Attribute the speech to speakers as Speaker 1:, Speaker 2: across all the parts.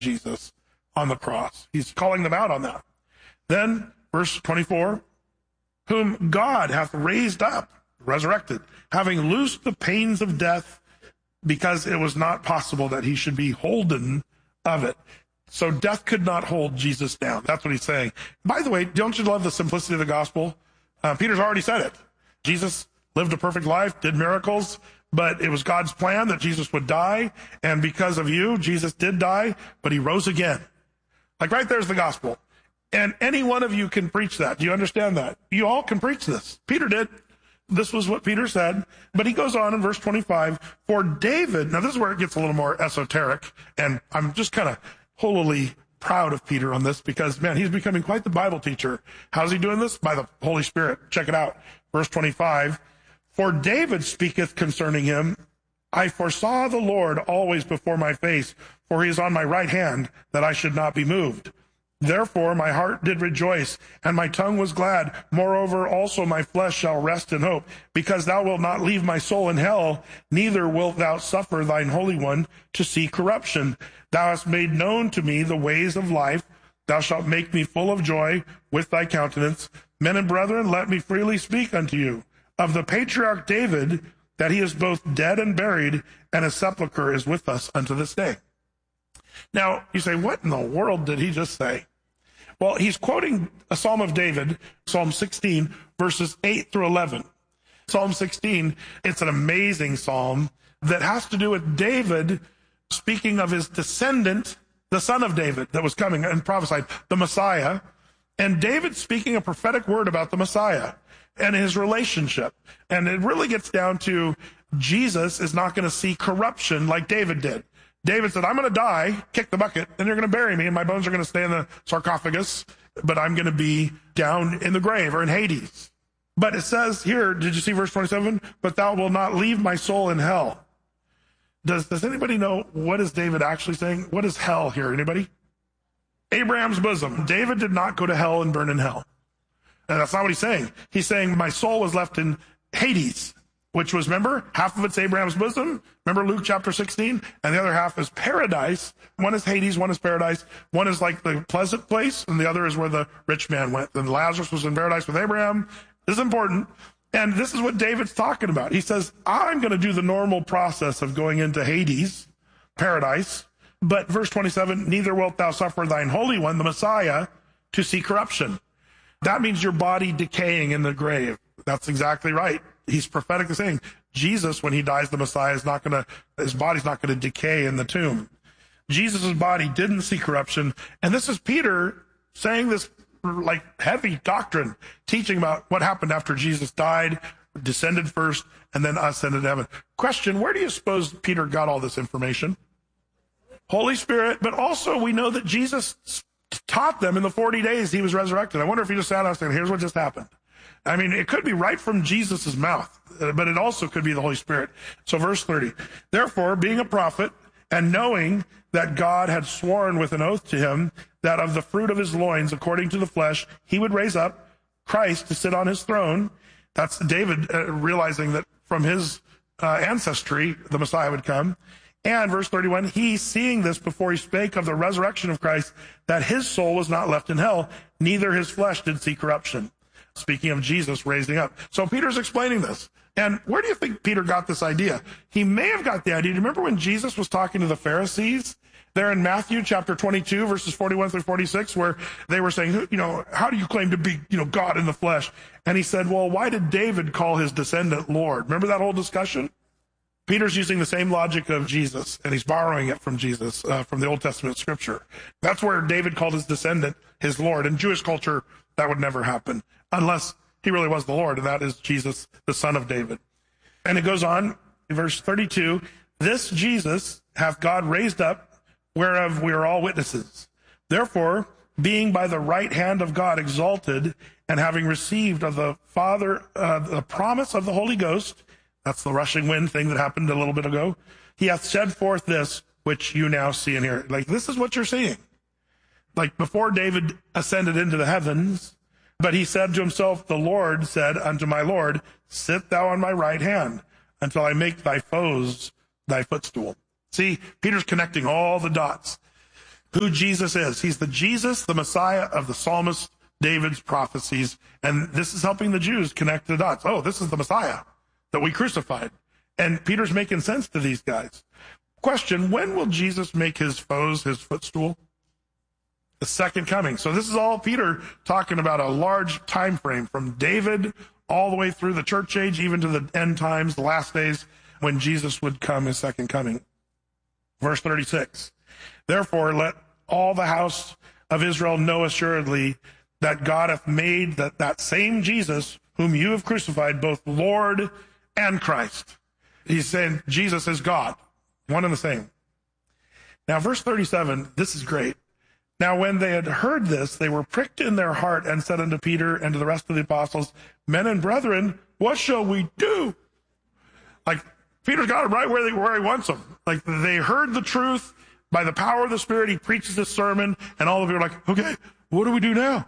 Speaker 1: Jesus on the cross. He's calling them out on that. Then, verse 24, whom God hath raised up, resurrected, having loosed the pains of death, because it was not possible that he should be holden of it. So death could not hold Jesus down. That's what he's saying. By the way, don't you love the simplicity of the gospel? Peter's already said it. Jesus lived a perfect life, did miracles, but it was God's plan that Jesus would die. And because of you, Jesus did die, but he rose again. Like right there's the gospel. And any one of you can preach that. Do you understand that? You all can preach this. Peter did. This was what Peter said. But he goes on in verse 25, for David, now this is where it gets a little more esoteric, and I'm just kind of holily proud of Peter on this because, man, he's becoming quite the Bible teacher. How's he doing this? By the Holy Spirit. Check it out. Verse 25, for David speaketh concerning him, I foresaw the Lord always before my face, for he is on my right hand, that I should not be moved. Therefore my heart did rejoice, and my tongue was glad. Moreover also my flesh shall rest in hope, because thou wilt not leave my soul in hell, neither wilt thou suffer thine Holy One to see corruption. Thou hast made known to me the ways of life. Thou shalt make me full of joy with thy countenance. Men and brethren, let me freely speak unto you of the patriarch David, that he is both dead and buried, and his sepulchre is with us unto this day. Now, you say, what in the world did he just say? Well, he's quoting a Psalm of David, Psalm 16, verses 8 through 11. Psalm 16, it's an amazing psalm that has to do with David speaking of his descendant, the son of David that was coming and prophesied, the Messiah, and David speaking a prophetic word about the Messiah and his relationship. And it really gets down to Jesus is not going to see corruption like David did. David said, I'm going to die, kick the bucket, and you're going to bury me, and my bones are going to stay in the sarcophagus, but I'm going to be down in the grave or in Hades. But it says here, did you see verse 27? But thou wilt not leave my soul in hell. Does anybody know what is David actually saying? What is hell here? Anybody? Abraham's bosom. David did not go to hell and burn in hell. And that's not what he's saying. He's saying my soul was left in Hades, which was, remember, half of it's Abraham's bosom. Remember Luke chapter 16? And the other half is paradise. One is Hades, one is paradise. One is like the pleasant place, and the other is where the rich man went. And Lazarus was in paradise with Abraham. This is important. And this is what David's talking about. He says, I'm going to do the normal process of going into Hades, paradise. But verse 27, neither wilt thou suffer thine Holy One, the Messiah, to see corruption. That means your body decaying in the grave. That's exactly right. He's prophetically saying Jesus, when he dies, the Messiah is not going to, his body's not going to decay in the tomb. Jesus' body didn't see corruption. And this is Peter saying this like heavy doctrine, teaching about what happened after Jesus died, descended first, and then ascended to heaven. Question, where do you suppose Peter got all this information? Holy Spirit, but also we know that Jesus taught them in the 40 days he was resurrected. I wonder if he just sat out and said, here's what just happened. I mean, it could be right from Jesus' mouth, but it also could be the Holy Spirit. So verse 30, therefore, being a prophet and knowing that God had sworn with an oath to him that of the fruit of his loins, according to the flesh, he would raise up Christ to sit on his throne. That's David realizing that from his ancestry, the Messiah would come. And verse 31, he seeing this before he spake of the resurrection of Christ, that his soul was not left in hell, neither his flesh did see corruption. Speaking of Jesus raising up. So Peter's explaining this. And where do you think Peter got this idea? He may have got the idea. Do you remember when Jesus was talking to the Pharisees there in Matthew chapter 22, verses 41 through 46, where they were saying, how do you claim to be, God in the flesh? And he said, well, why did David call his descendant Lord? Remember that whole discussion? Peter's using the same logic of Jesus, and he's borrowing it from Jesus, from the Old Testament scripture. That's where David called his descendant his Lord. In Jewish culture, that would never happen unless he really was the Lord, and that is Jesus, the son of David. And it goes on in verse 32, this Jesus hath God raised up, whereof we are all witnesses. Therefore, being by the right hand of God exalted, and having received of the Father the promise of the Holy Ghost, that's the rushing wind thing that happened a little bit ago, he hath shed forth this which you now see and hear. Like, this is what you're seeing. Like, before David ascended into the heavens, but he said to himself, the Lord said unto my Lord, sit thou on my right hand until I make thy foes thy footstool. See, Peter's connecting all the dots. who Jesus is. He's the Jesus, the Messiah of the psalmist David's prophecies. And this is helping the Jews connect the dots. Oh, this is the Messiah that we crucified. And Peter's making sense to these guys. Question, when will Jesus make his foes his footstool? The second coming. So this is all Peter talking about a large time frame from David all the way through the church age, even to the end times, the last days, when Jesus would come, his second coming. Verse 36. Therefore, let all the house of Israel know assuredly that God hath made that same Jesus, whom you have crucified, both Lord and Christ. He's saying Jesus is God, one and the same. Now, verse 37, this is great. Now, when they had heard this, they were pricked in their heart and said unto Peter and to the rest of the apostles, Men and brethren, what shall we do? Like, Peter's got them right where he wants them. Like, they heard the truth. By the power of the Spirit, he preaches this sermon, and all of you are like, okay, what do we do now?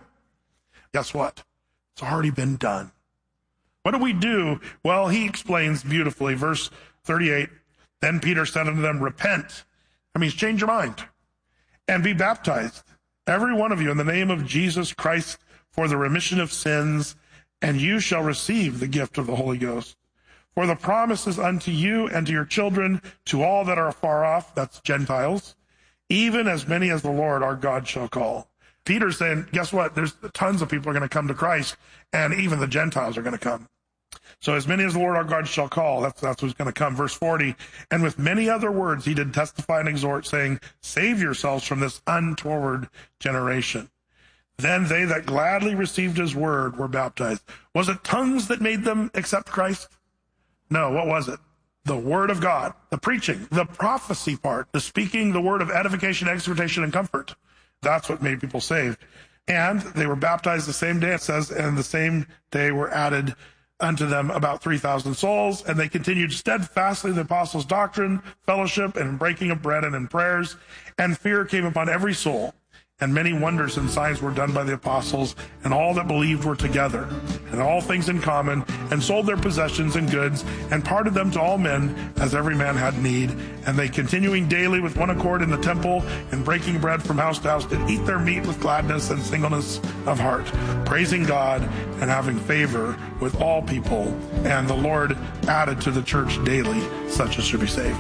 Speaker 1: Guess what? It's already been done. What do we do? Well, he explains beautifully. Verse 38, Then Peter said unto them, Repent. That means change your mind. And be baptized, every one of you, in the name of Jesus Christ, for the remission of sins, and you shall receive the gift of the Holy Ghost. For the promise is unto you and to your children, to all that are afar off, that's Gentiles, even as many as the Lord our God shall call. Peter's saying, guess what? There's tons of people are going to come to Christ, and even the Gentiles are going to come. So as many as the Lord our God shall call, that's who's going to come. Verse 40, and with many other words he did testify and exhort, saying, Save yourselves from this untoward generation. Then they that gladly received his word were baptized. Was it tongues that made them accept Christ? No, what was it? The word of God, the preaching, the prophecy part, the speaking, the word of edification, exhortation, and comfort. That's what made people saved. And they were baptized the same day, it says, and the same day were added unto them about 3,000 souls, and they continued steadfastly in the apostles' doctrine, fellowship, and breaking of bread, and in prayers. And fear came upon every soul. And many wonders and signs were done by the apostles, and all that believed were together, and all things in common, and sold their possessions and goods, and parted them to all men, as every man had need. And they, continuing daily with one accord in the temple, and breaking bread from house to house, did eat their meat with gladness and singleness of heart, praising God, and having favor with all people. And the Lord added to the church daily such as should be saved.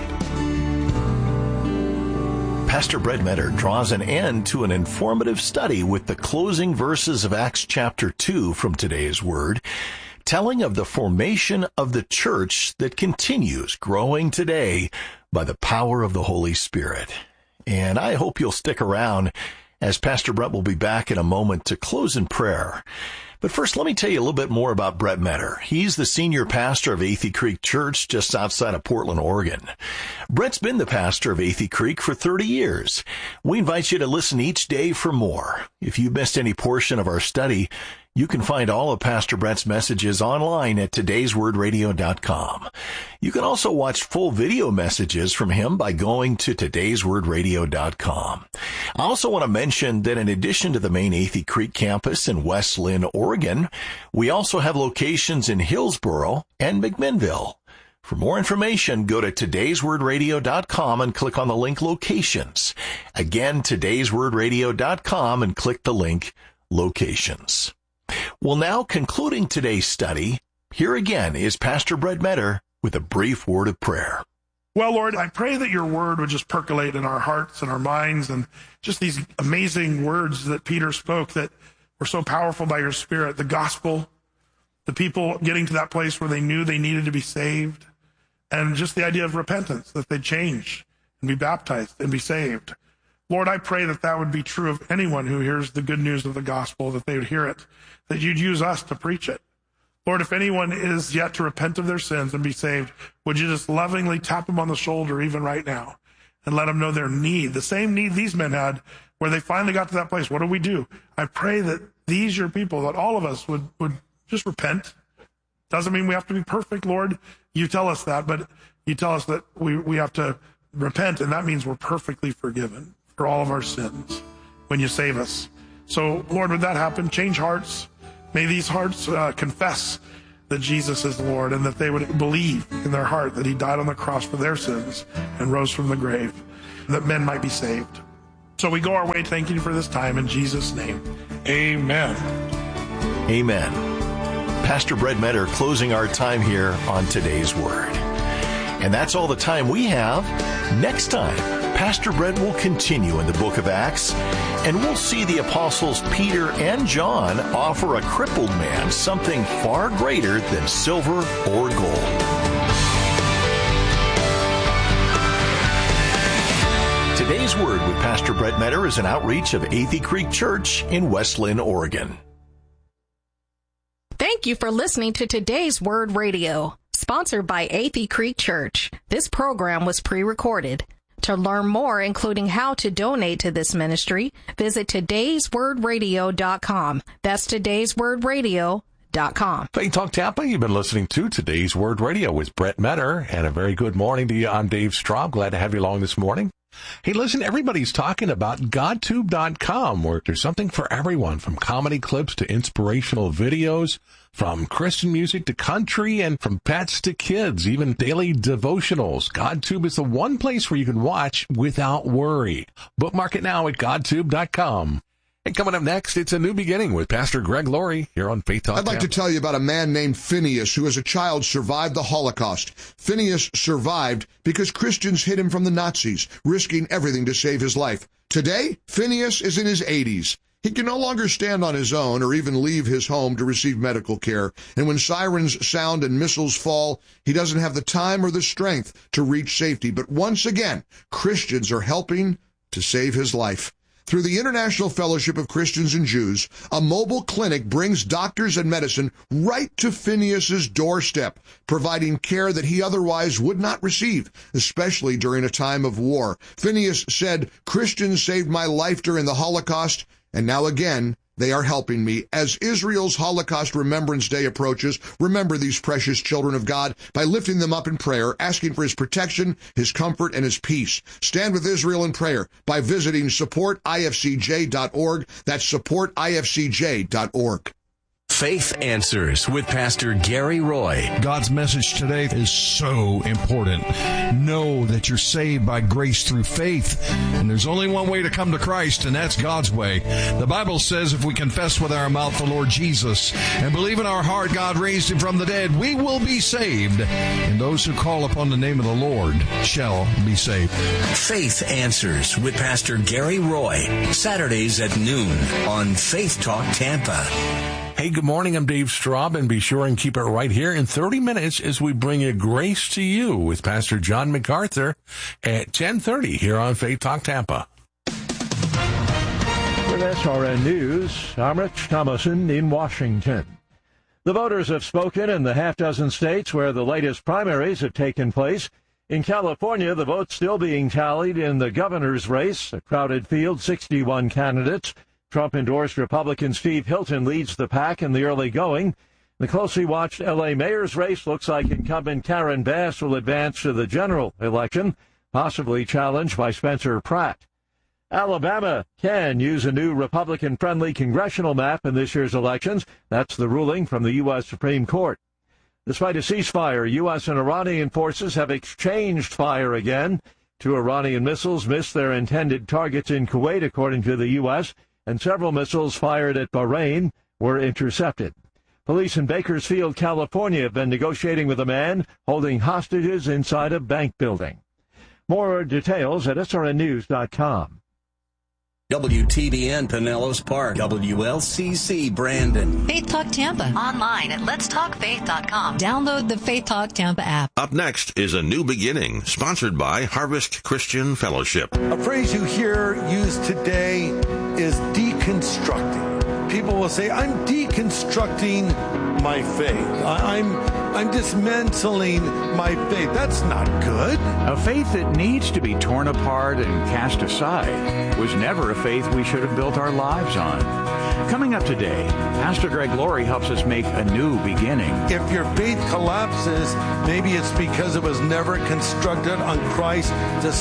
Speaker 2: Pastor Brett Meador draws an end to an informative study with the closing verses of Acts chapter 2 from today's Word, telling of the formation of the church that continues growing today by the power of the Holy Spirit. And I hope you'll stick around, as Pastor Brett will be back in a moment to close in prayer. But first, let me tell you a little bit more about Brett Meador. He's the senior pastor of Athey Creek Church just outside of Portland, Oregon. Brett's been the pastor of Athey Creek for 30 years. We invite you to listen each day for more. If you missed any portion of our study, you can find all of Pastor Brett's messages online at todayswordradio.com. You can also watch full video messages from him by going to todayswordradio.com. I also want to mention that in addition to the main Athey Creek campus in West Lynn, Oregon, we also have locations in Hillsboro and McMinnville. For more information, go to todayswordradio.com and click on the link Locations. Again, todayswordradio.com and click the link Locations. Well, now concluding today's study, here again is Pastor Brett Meador with a brief word of prayer.
Speaker 1: Well, Lord, I pray that your word would just percolate in our hearts and our minds, and just these amazing words that Peter spoke that were so powerful by your Spirit, the gospel, the people getting to that place where they knew they needed to be saved, and just the idea of repentance, that they'd change and be baptized and be saved. Lord, I pray that that would be true of anyone who hears the good news of the gospel, that they would hear it, that you'd use us to preach it. Lord, if anyone is yet to repent of their sins and be saved, would you just lovingly tap them on the shoulder even right now and let them know their need, the same need these men had where they finally got to that place. What do we do? I pray that these, your people, that all of us would just repent. Doesn't mean we have to be perfect, Lord. You tell us that, but you tell us that we have to repent, and that means we're perfectly forgiven for all of our sins when you save us. So, Lord, would that happen? Change hearts. May these hearts confess that Jesus is Lord, and that they would believe in their heart that he died on the cross for their sins and rose from the grave, that men might be saved. So we go our way thanking you for this time in Jesus' name. Amen.
Speaker 2: Amen. Pastor Brett Metter closing our time here on Today's Word. And that's all the time we have. Next time, Pastor Brett will continue in the book of Acts, and we'll see the apostles Peter and John offer a crippled man something far greater than silver or gold. Today's Word with Pastor Brett Metter is an outreach of Athey Creek Church in West Lynn, Oregon.
Speaker 3: Thank you for listening to Today's Word Radio, sponsored by Athey Creek Church. This program was pre-recorded. To learn more, including how to donate to this ministry, visit today'swordradio.com. That's today'swordradio.com.
Speaker 4: Faith Talk Tampa, you've been listening to Today's Word Radio with Brett Metter, and a very good morning to you. I'm Dave Straub. Glad to have you along this morning. Hey, listen, everybody's talking about GodTube.com, where there's something for everyone, from comedy clips to inspirational videos, from Christian music to country, and from pets to kids, even daily devotionals. GodTube is the one place where you can watch without worry. Bookmark it now at GodTube.com. And coming up next, it's A New Beginning with Pastor Greg Laurie here on Faith Talk.
Speaker 5: I'd like to tell you about a man named Phineas who as a child survived the Holocaust. Phineas survived because Christians hid him from the Nazis, risking everything to save his life. Today, Phineas is in his 80s. He can no longer stand on his own or even leave his home to receive medical care. And when sirens sound and missiles fall, he doesn't have the time or the strength to reach safety. But once again, Christians are helping to save his life. Through the International Fellowship of Christians and Jews, a mobile clinic brings doctors and medicine right to Phineas's doorstep, providing care that he otherwise would not receive, especially during a time of war. Phineas said, "Christians saved my life during the Holocaust, and now again, they are helping me." As Israel's Holocaust Remembrance Day approaches, remember these precious children of God by lifting them up in prayer, asking for his protection, his comfort, and his peace. Stand with Israel in prayer by visiting supportifcj.org. That's supportifcj.org.
Speaker 6: Faith Answers with Pastor Gary Roy.
Speaker 7: God's message today is so important. Know that you're saved by grace through faith, and there's only one way to come to Christ, and that's God's way. The Bible says if we confess with our mouth the Lord Jesus and believe in our heart God raised him from the dead, we will be saved, and those who call upon the name of the Lord shall be saved.
Speaker 6: Faith Answers with Pastor Gary Roy, Saturdays at noon on Faith Talk Tampa.
Speaker 4: Hey, good morning. I'm Dave Straub, and be sure and keep it right here in 30 minutes as we bring you Grace to You with Pastor John MacArthur at 10:30 here on Faith Talk Tampa.
Speaker 8: With SRN News, I'm Rich Thomason in Washington. The voters have spoken in the half-dozen states where the latest primaries have taken place. In California, the votes still being tallied in the governor's race, a crowded field, 61 candidates. Trump-endorsed Republican Steve Hilton leads the pack in the early going. The closely watched L.A. mayor's race looks like incumbent Karen Bass will advance to the general election, possibly challenged by Spencer Pratt. Alabama can use a new Republican-friendly congressional map in this year's elections. That's the ruling from the U.S. Supreme Court. Despite a ceasefire, U.S. and Iranian forces have exchanged fire again. 2 Iranian missiles missed their intended targets in Kuwait, according to the U.S., and several missiles fired at Bahrain were intercepted. Police in Bakersfield, California have been negotiating with a man holding hostages inside a bank building. More details at srnnews.com.
Speaker 6: WTBN Pinellas Park, WLCC Brandon.
Speaker 9: Faith Talk Tampa. Online at letstalkfaith.com. Download the Faith Talk Tampa app.
Speaker 10: Up next is A New Beginning, sponsored by Harvest Christian Fellowship.
Speaker 11: A phrase you hear used today is deconstructing. People will say, I'm deconstructing my faith. I'm dismantling my faith. That's not good.
Speaker 12: A faith that needs to be torn apart and cast aside was never a faith we should have built our lives on. Coming up today, Pastor Greg Laurie helps us make a new beginning.
Speaker 11: If your faith collapses, maybe it's because it was never constructed on Christ to